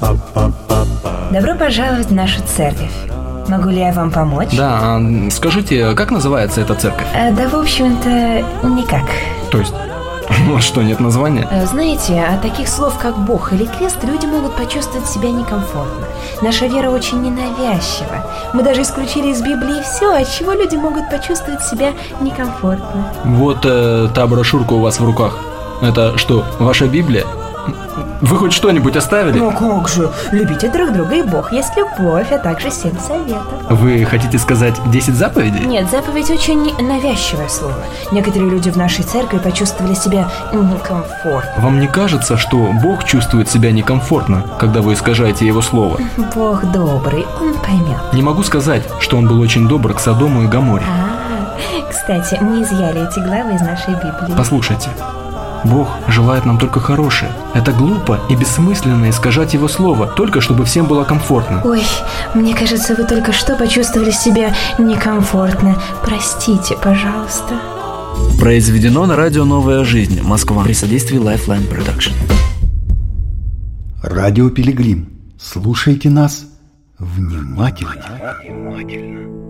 Добро пожаловать в нашу церковь. Могу ли я вам помочь? Да, скажите, как называется эта церковь? Да, в общем-то, никак. То есть, что, нет названия? Знаете, от таких слов, как Бог или крест, люди могут почувствовать себя некомфортно. Наша вера очень ненавязчива. Мы даже исключили из Библии все, от чего люди могут почувствовать себя некомфортно. Вот та брошюрка у вас в руках. Это что, ваша Библия? Вы хоть что-нибудь оставили? Ну как же, любите друг друга, и Бог есть любовь, а также 7 советов. Вы хотите сказать 10 заповедей? Нет, заповедь очень навязчивое слово. Некоторые люди в нашей церкви почувствовали себя некомфортно. Вам не кажется, что Бог чувствует себя некомфортно, когда вы искажаете Его слово? Бог добрый, Он поймет. Не могу сказать, что Он был очень добр к Содому и Гоморе. Кстати, мы изъяли эти главы из нашей Библии. Послушайте, Бог желает нам только хорошее. Это глупо и бессмысленно искажать Его слово, только чтобы всем было комфортно. Ой, мне кажется, вы только что почувствовали себя некомфортно. Простите, пожалуйста. Произведено на радио «Новая жизнь», Москва, при содействии Lifeline Production. Радио Пилигрим. Слушайте нас внимательно.